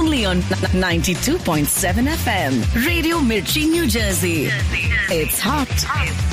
only on 92.7 FM. Radio Mirchi, New Jersey. It's hot.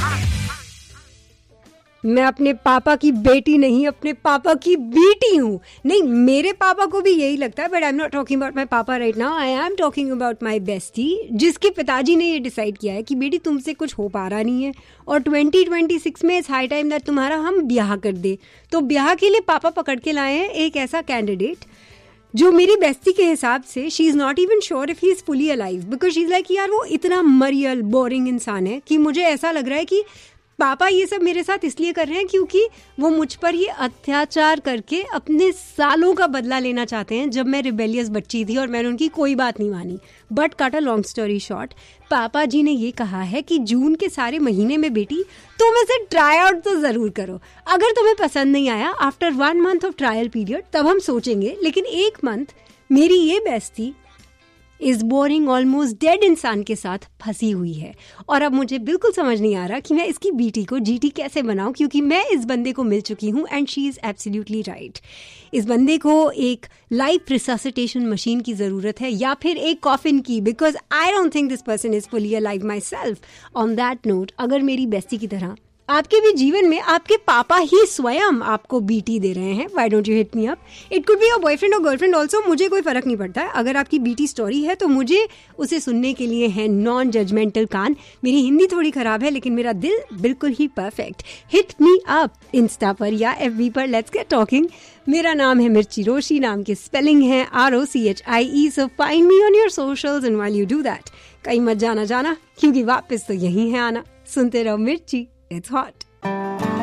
मैं अपने पापा की बेटी नहीं, अपने पापा की बेटी हूँ. नहीं, मेरे पापा को भी यही लगता है, but I am not talking about my पापा right now. I am talking about my bestie, जिसके पिताजी ने ये डिसाइड किया है कि बेटी तुमसे कुछ हो पा रहा नहीं है और 2026 में इट्स हाई टाइम दैट तुम्हारा हम ब्याह कर दे. तो ब्याह के लिए पापा पकड़ के लाए हैं एक ऐसा कैंडिडेट जो मेरी बेस्टी के हिसाब से she is not even sure if he is fully alive, because she is like यार वो इतना मरियल बोरिंग इंसान है कि मुझे ऐसा लग रहा है कि पापा ये सब मेरे साथ इसलिए कर रहे हैं क्योंकि वो मुझ पर ही अत्याचार करके अपने सालों का बदला लेना चाहते हैं जब मैं रिबेलियस बच्ची थी और मैंने उनकी कोई बात नहीं मानी. But cut a long story short, पापा जी ने ये कहा है कि जून के सारे महीने में बेटी तुम इसे ट्राई आउट तो ज़रूर करो. अगर तुम्हें पसंद नहीं आया after 1 month of trial period तब हम सोचेंगे, लेकिन 1 month मेरी ये बेस्टी इस बोरिंग ऑलमोस्ट डेड इंसान के साथ फंसी हुई है. और अब मुझे बिल्कुल समझ नहीं आ रहा कि मैं इसकी बीटी को जीटी कैसे बनाऊं, क्योंकि मैं इस बंदे को मिल चुकी हूं and she is absolutely right. इस बंदे को एक लाइफ रिससिटेशन मशीन की ज़रूरत है या फिर एक कॉफिन की, because I don't think this person is fully alive my self. On that note, अगर मेरी बेस्टी की तरह आपके भी जीवन में आपके पापा ही स्वयं आपको बीटी दे रहे हैं, why don't you hit me up. It could be your boyfriend और गर्लफ्रेंड ऑल्सो, मुझे कोई फर्क नहीं पड़ता है. अगर आपकी बीटी स्टोरी है तो मुझे उसे सुनने के लिए है नॉन जजमेंटल कान. मेरी हिंदी थोड़ी खराब है लेकिन मेरा दिल बिल्कुल ही perfect. Hit me up Insta पर या FB पर, लेट्स गेट टॉकिंग. मेरा नाम है मिर्ची रोशी, नाम की स्पेलिंग है ROCHIE. So find me on your socials and while you do that कहीं मत जाना क्योंकि वापस तो यही है आना. सुनते रहो मिर्ची, इट्स हॉट.